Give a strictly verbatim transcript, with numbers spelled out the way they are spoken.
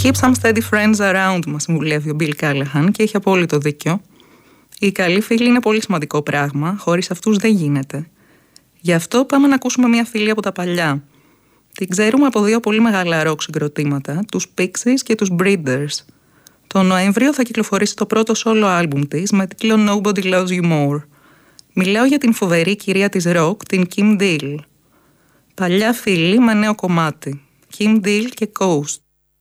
Keep some steady friends around, μας συμβουλεύει ο Bill Callahan και έχει απόλυτο δίκιο. Οι καλοί φίλοι είναι πολύ σημαντικό πράγμα, χωρίς αυτούς δεν γίνεται. Γι' αυτό πάμε να ακούσουμε μια φίλη από τα παλιά. Την ξέρουμε από δύο πολύ μεγάλα ροκ συγκροτήματα, τους Pixies και τους Breeders. Το Νοέμβριο θα κυκλοφορήσει το πρώτο solo άλμπουμ της με τίτλο Nobody Loves You More. Μιλάω για την φοβερή κυρία της ροκ, την Kim Deal. Παλιά φίλη με νέο κομμάτι. Kim Deal και Coast.